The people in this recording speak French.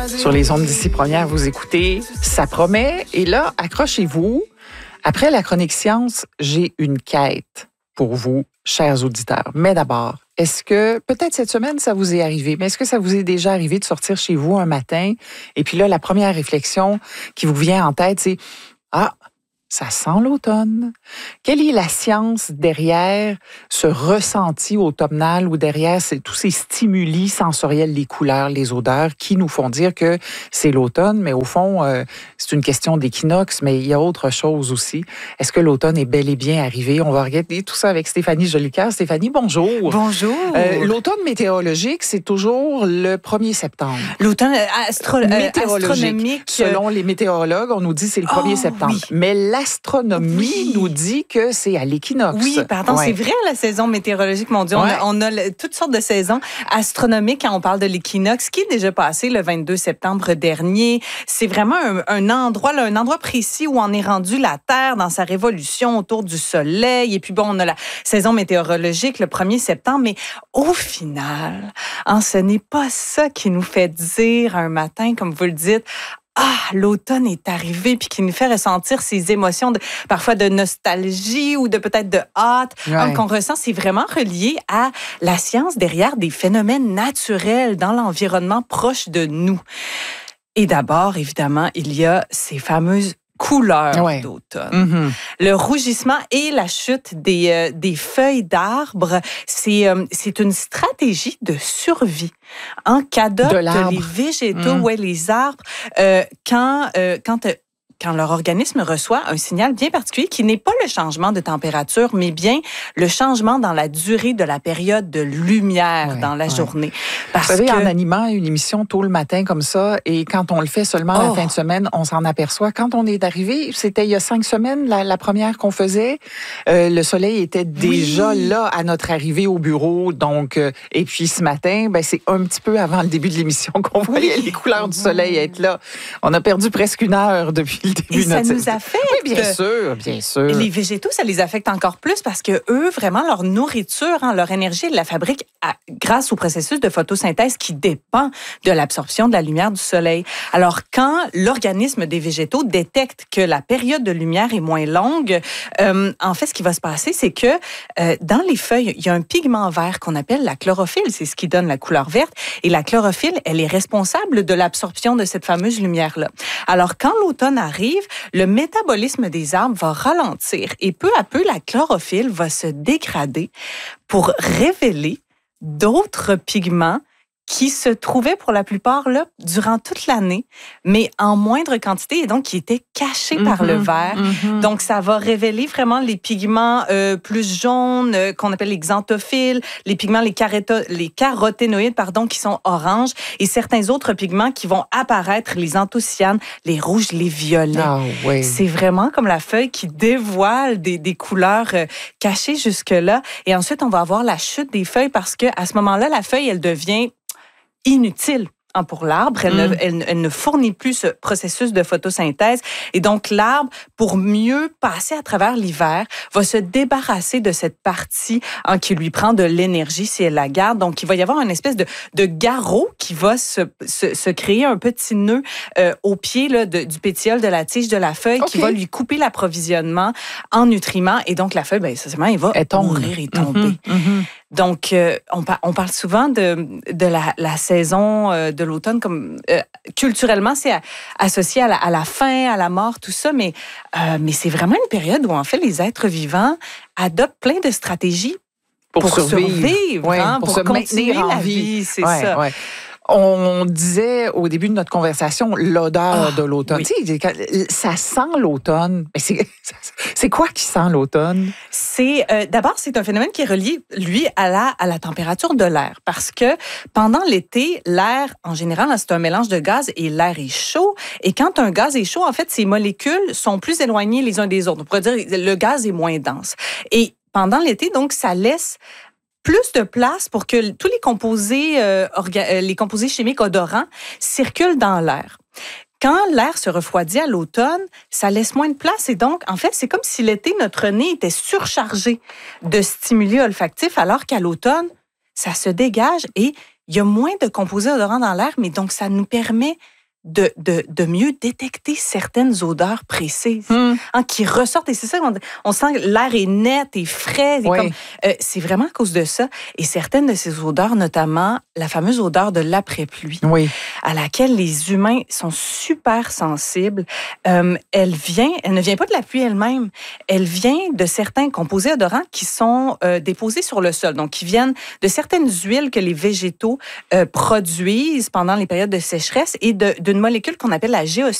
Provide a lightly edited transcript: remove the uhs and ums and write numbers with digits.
Sur les ondes d'ici première, vous écoutez Ça promet. Et là, accrochez-vous. Après la chronique science, j'ai une quête pour vous, chers auditeurs. Mais d'abord, est-ce que, peut-être cette semaine, ça vous est arrivé, mais est-ce que ça vous est déjà arrivé de sortir chez vous un matin et puis là, la première réflexion qui vous vient en tête, c'est « Ah, ça sent l'automne. » Quelle est la science derrière ce ressenti automnal ou derrière tous ces stimuli sensoriels, les couleurs, les odeurs, qui nous font dire que c'est l'automne, mais au fond, c'est une question d'équinoxe, mais il y a autre chose aussi. Est-ce que l'automne est bel et bien arrivé? On va regarder tout ça avec Stéphanie Jolicoeur. Stéphanie, bonjour. Bonjour. L'automne météorologique, c'est toujours le 1er septembre. L'automne astronomique. Selon les météorologues, on nous dit que c'est le 1er septembre. Oui. Mais l'astronomie nous dit que c'est à l'équinoxe. Oui, pardon, c'est vrai, la saison météorologique, mon Dieu. On a toutes sortes de saisons astronomiques quand on parle de l'équinoxe, qui est déjà passé le 22 septembre dernier. C'est vraiment un endroit précis où on est rendu la Terre dans sa révolution autour du Soleil. Et puis bon, on a la saison météorologique le 1er septembre. Mais au final, ce n'est pas ça qui nous fait dire un matin, comme vous le dites, l'automne est arrivé, puis qui nous fait ressentir ces émotions parfois de nostalgie ou de peut-être de hâte qu'on ressent. C'est vraiment relié à la science derrière des phénomènes naturels dans l'environnement proche de nous. Et d'abord, évidemment, il y a ces fameuses couleurs d'automne. Le rougissement et la chute des feuilles d'arbres, c'est une stratégie de survie qu'adoptent les végétaux, les arbres, quand leur organisme reçoit un signal bien particulier qui n'est pas le changement de température, mais bien le changement dans la durée de la période de lumière dans la journée. Vous savez, en animant une émission tôt le matin comme ça, et quand on le fait seulement la fin de semaine, on s'en aperçoit. Quand on est arrivé, c'était il y a 5 semaines, la première qu'on faisait, le soleil était déjà là à notre arrivée au bureau. Donc, et puis ce matin, c'est un petit peu avant le début de l'émission qu'on voyait les couleurs du soleil être là. On a perdu presque 1 heure depuis le début de notre... ça nous affecte. Oui, bien sûr, bien sûr. Les végétaux, ça les affecte encore plus parce que eux, vraiment, leur nourriture, leur énergie, ils la fabriquent grâce au processus de photosynthèse qui dépend de l'absorption de la lumière du soleil. Alors, quand l'organisme des végétaux détecte que la période de lumière est moins longue, en fait, ce qui va se passer, c'est que dans les feuilles, il y a un pigment vert qu'on appelle la chlorophylle. C'est ce qui donne la couleur verte. Et la chlorophylle, elle est responsable de l'absorption de cette fameuse lumière-là. Alors, quand l'automne arrive, le métabolisme des arbres va ralentir et peu à peu, la chlorophylle va se dégrader pour révéler d'autres pigments qui se trouvaient pour la plupart là durant toute l'année, mais en moindre quantité et donc qui étaient cachés par le vert. Donc, ça va révéler vraiment les pigments plus jaunes qu'on appelle les xanthophiles, les pigments, les caroténoïdes, qui sont oranges et certains autres pigments qui vont apparaître, les anthocyanes, les rouges, les violets. C'est vraiment comme la feuille qui dévoile des couleurs cachées jusque-là. Et ensuite, on va avoir la chute des feuilles parce que à ce moment-là, la feuille, elle devient inutile pour l'arbre. Elle ne fournit plus ce processus de photosynthèse. Et donc, l'arbre, pour mieux passer à travers l'hiver, va se débarrasser de cette partie qui lui prend de l'énergie si elle la garde. Donc, il va y avoir une espèce de garrot qui va se créer un petit nœud au pied du pétiole de la tige de la feuille qui va lui couper l'approvisionnement en nutriments. Et donc, la feuille, essentiellement, elle va mourir et tomber. Donc, on parle souvent de la saison de l'automne comme culturellement, c'est associé à la faim, à la mort, tout ça, mais c'est vraiment une période où, en fait, les êtres vivants adoptent plein de stratégies pour survivre, pour se maintenir en vie. C'est ça. Ouais. On disait au début de notre conversation l'odeur de l'automne. Tu sais, ça sent l'automne. Mais c'est quoi qui sent l'automne? D'abord, c'est un phénomène qui est relié, lui, à la température de l'air. Parce que pendant l'été, l'air, en général, c'est un mélange de gaz et l'air est chaud. Et quand un gaz est chaud, en fait, ses molécules sont plus éloignées les uns des autres. On pourrait dire que le gaz est moins dense. Et pendant l'été, donc, ça laisse plus de place pour que tous les composés chimiques odorants circulent dans l'air. Quand l'air se refroidit à l'automne, ça laisse moins de place et donc, en fait, c'est comme si l'été, notre nez était surchargé de stimuli olfactifs alors qu'à l'automne, ça se dégage et il y a moins de composés odorants dans l'air, mais donc ça nous permet de mieux détecter certaines odeurs précises qui ressortent. Et c'est ça, on sent que l'air est net et frais. C'est vraiment à cause de ça. Et certaines de ces odeurs, notamment la fameuse odeur de l'après-pluie, à laquelle les humains sont super sensibles, elle ne vient pas de la pluie elle-même. Elle vient de certains composés odorants qui sont déposés sur le sol, donc qui viennent de certaines huiles que les végétaux produisent pendant les périodes de sécheresse et d'une molécule qu'on appelle la